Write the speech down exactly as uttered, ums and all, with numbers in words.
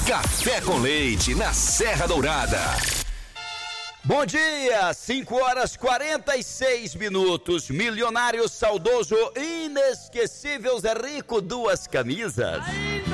Café com Leite na Serra Dourada. Bom dia, cinco horas quarenta e seis minutos. Milionário saudoso, inesquecível Zé Rico, duas camisas.